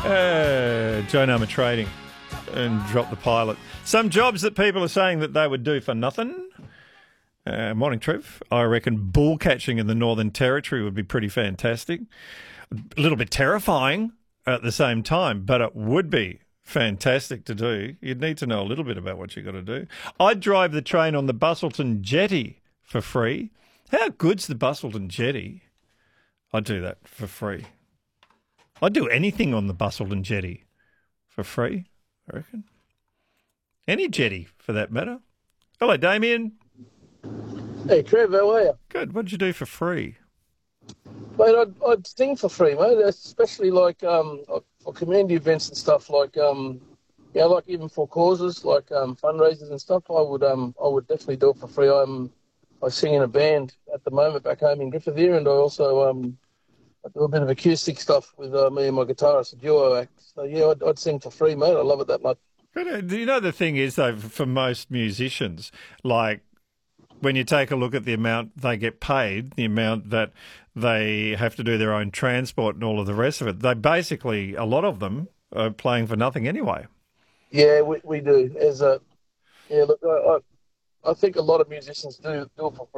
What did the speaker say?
Joan Armour Trading and drop the pilot. Some jobs that people are saying that they would do for nothing. Morning, Trev. I reckon bull catching in the Northern Territory would be pretty fantastic. A little bit terrifying at the same time, but it would be fantastic to do. You'd need to know a little bit about what you've got to do. I'd drive the train on the Busselton Jetty for free. How good's the Busselton Jetty? I'd do that for free. I'd do anything on the Busselton Jetty for free, I reckon. Any jetty, for that matter. Hello, Damien. Hey, Trev, how are you? Good. What'd you do for free? Mate, I'd sing for free, mate, especially like for community events and stuff, like like even for causes, like fundraisers and stuff. I would definitely do it for free. I sing in a band at the moment back home in Griffith here, and I also I do a bit of acoustic stuff with me and my guitarist, a duo act. So yeah, I'd sing for free, mate. I love it that much. But, do you know the thing is, though, for most musicians, like when you take a look at the amount they get paid, the amount that they have to do their own transport and all of the rest of it, they basically, a lot of them are playing for nothing anyway. Yeah, we do. Look, I think a lot of musicians do it for free.